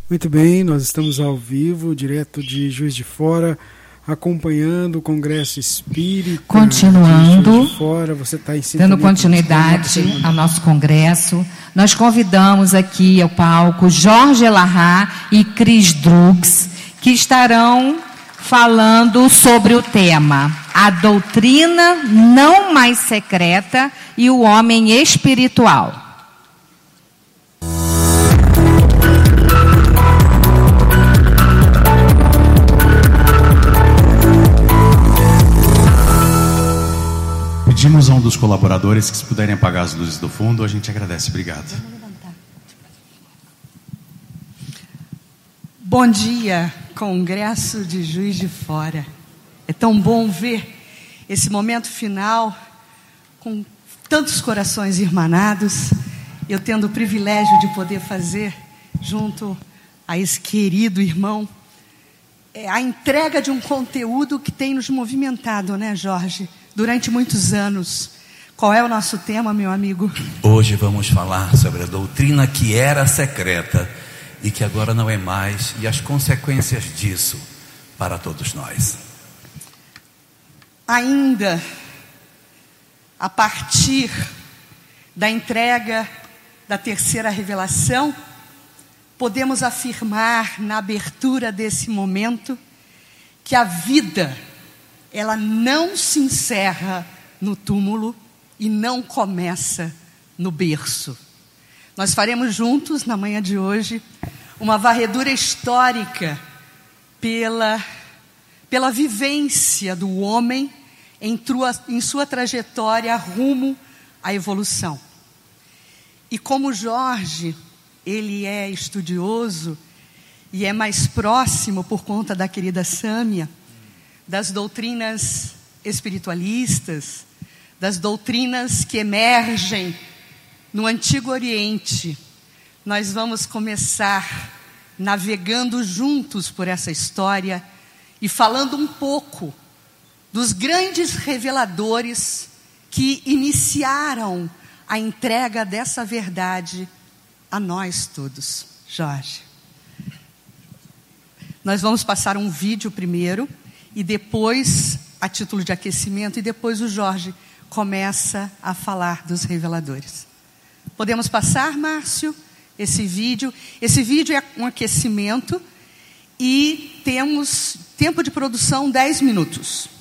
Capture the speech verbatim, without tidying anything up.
Muito bem, nós estamos ao vivo, direto de Juiz de Fora, acompanhando o Congresso Espírita. Continuando, de Juiz de Fora. Você está em sintonia, dando continuidade ao nosso congresso, nós convidamos aqui ao palco Jorge Elahá e Cris Drux, que estarão falando sobre o tema A Doutrina Não Mais Secreta e o Homem Espiritual. Pedimos a um dos colaboradores que, se puderem apagar as luzes do fundo, a gente agradece. Obrigado. Bom dia, Congresso de Juiz de Fora. É tão bom ver esse momento final com tantos corações irmanados. Eu tendo o privilégio de poder fazer, junto a esse querido irmão, é a entrega de um conteúdo que tem nos movimentado, né, Jorge? Durante muitos anos. Qual é o nosso tema, meu amigo? Hoje vamos falar sobre a doutrina que era secreta e que agora não é mais, e as consequências disso para todos nós. Ainda a partir da entrega da terceira revelação, podemos afirmar na abertura desse momento que a vida, ela não se encerra no túmulo e não começa no berço. Nós faremos juntos, na manhã de hoje, uma varredura histórica pela, pela vivência do homem em, trua, em sua trajetória rumo à evolução. E como Jorge, ele é estudioso e é mais próximo, por conta da querida Sâmia, das doutrinas espiritualistas, das doutrinas que emergem no Antigo Oriente, nós vamos começar navegando juntos por essa história e falando um pouco dos grandes reveladores que iniciaram a entrega dessa verdade a nós todos. Jorge, nós vamos passar um vídeo primeiro, e depois, a título de aquecimento, e depois o Jorge começa a falar dos reveladores. Podemos passar, Márcio, esse vídeo? Esse vídeo é um aquecimento e temos tempo de produção dez minutos.